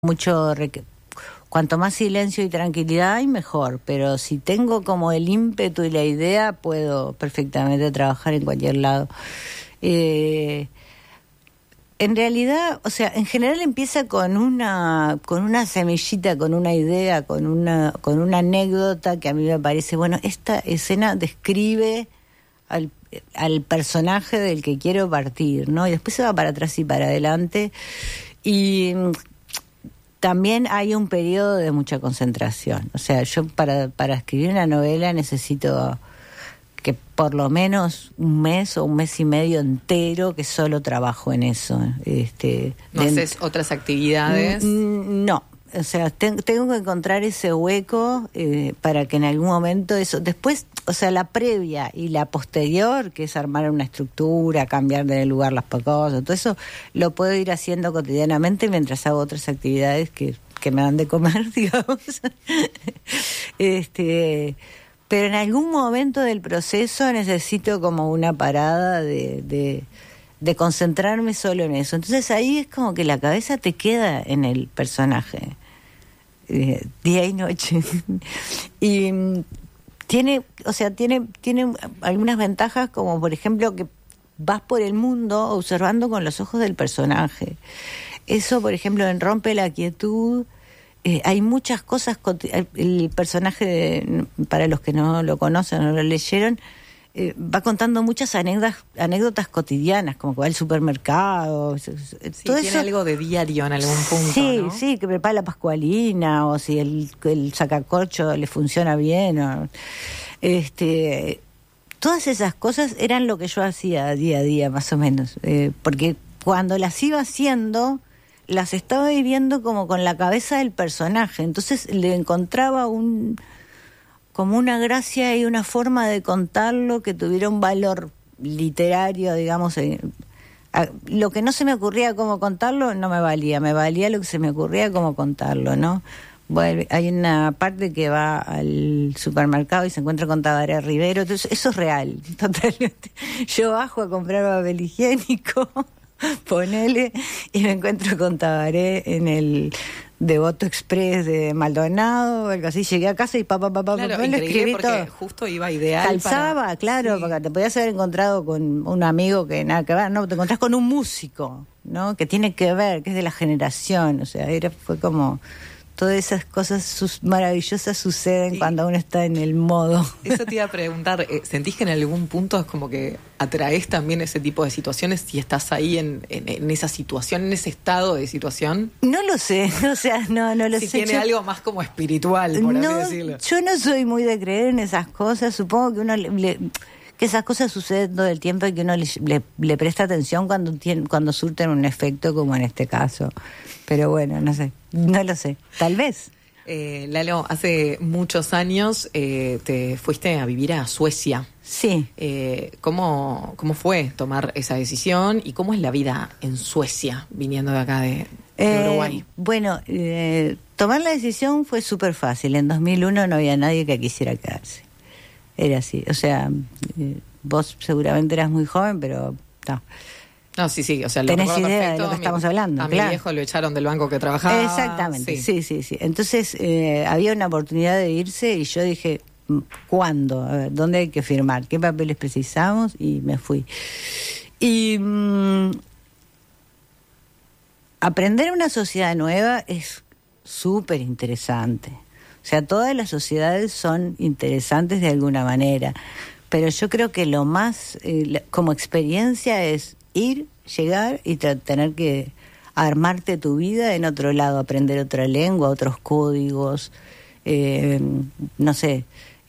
mucho... Cuanto más silencio y tranquilidad hay, mejor. Pero si tengo como el ímpetu y la idea, puedo perfectamente trabajar en cualquier lado. En realidad, o sea, en general empieza con una semillita, con una idea, con una anécdota que a mí me parece, bueno, esta escena describe al personaje del que quiero partir, ¿no? Y después se va para atrás y para adelante. Y también hay un periodo de mucha concentración. O sea, yo para escribir una novela necesito que por lo menos un mes o un mes y medio entero que solo trabajo en eso. ¿No haces otras actividades? No. O sea, tengo que encontrar ese hueco para que en algún momento eso... Después, o sea, la previa y la posterior, que es armar una estructura, cambiar de lugar las cosas, todo eso lo puedo ir haciendo cotidianamente mientras hago otras actividades que me dan de comer, digamos. Pero en algún momento del proceso necesito como una parada de concentrarme solo en eso. Entonces ahí es como que la cabeza te queda en el personaje, día y noche. Y tiene algunas ventajas, como por ejemplo que vas por el mundo observando con los ojos del personaje. Eso, por ejemplo, en Rompe la Quietud, hay muchas cosas. El personaje, para los que no lo conocen, no lo leyeron, va contando muchas anécdotas cotidianas, como que va al supermercado. Sí, todo tiene eso, algo de diario en algún punto, sí, ¿no? Sí, que prepara la pascualina, o si el sacacorcho le funciona bien. Todas esas cosas eran lo que yo hacía día a día, más o menos. Porque cuando las iba haciendo, las estaba viviendo como con la cabeza del personaje. Entonces le encontraba como una gracia y una forma de contarlo que tuviera un valor literario, digamos. Lo que no se me ocurría cómo contarlo no me valía lo que se me ocurría cómo contarlo, ¿no? Bueno, hay una parte que va al supermercado y se encuentra con Tabaré Rivero, entonces eso es real, totalmente. Yo bajo a comprar papel higiénico, ponele, y me encuentro con Tabaré en el Devoto Express de Maldonado, algo así. Llegué a casa y claro, lo escribí porque todo. Justo iba ideal. Calzaba, claro, sí. Porque te podías haber encontrado con un amigo que nada que ver, no, te encontrás con un músico, ¿no? Que tiene que ver, que es de la generación, o sea, fue como... Todas esas cosas maravillosas suceden cuando uno está en el modo. Eso te iba a preguntar, ¿sentís que en algún punto es como que atraes también ese tipo de situaciones si estás ahí en esa situación, en ese estado de situación? No lo sé, o sea, no lo sé. Si tiene algo más como espiritual, por así decirlo. Yo no soy muy de creer en esas cosas, supongo que uno que esas cosas suceden todo el tiempo y que uno le presta atención cuando surten un efecto como en este caso. Pero bueno, no sé, no lo sé, tal vez. Lalo, hace muchos años te fuiste a vivir a Suecia. Sí. ¿Cómo fue tomar esa decisión y cómo es la vida en Suecia viniendo de acá de Uruguay? Bueno, tomar la decisión fue súper fácil. En 2001 no había nadie que quisiera quedarse. Era así, o sea, vos seguramente eras muy joven, pero no. No, sí, o sea, tenés idea de lo que estamos hablando. A mi viejo lo echaron del banco que trabajaba. Exactamente, sí. Entonces había una oportunidad de irse y yo dije, ¿cuándo? A ver, ¿dónde hay que firmar? ¿Qué papeles precisamos? Y me fui. Y aprender una sociedad nueva es súper interesante. O sea, todas las sociedades son interesantes de alguna manera, pero yo creo que lo más, como experiencia, es ir, llegar y tener que armarte tu vida en otro lado, aprender otra lengua, otros códigos, no sé.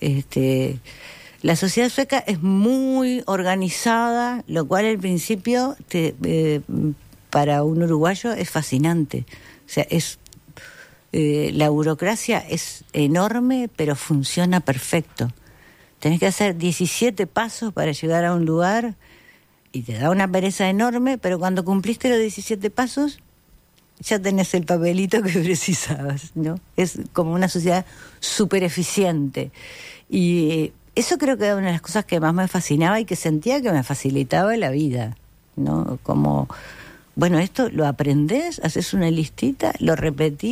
La sociedad sueca es muy organizada, lo cual al principio para un uruguayo es fascinante. O sea, la burocracia es enorme, pero funciona perfecto. Tenés que hacer 17 pasos para llegar a un lugar y te da una pereza enorme, pero cuando cumpliste los 17 pasos ya tenés el papelito que precisabas, ¿no? Es como una sociedad súper eficiente. Y eso creo que era una de las cosas que más me fascinaba y que sentía que me facilitaba la vida, ¿no? Como bueno, esto lo aprendés, haces una listita, lo repetís.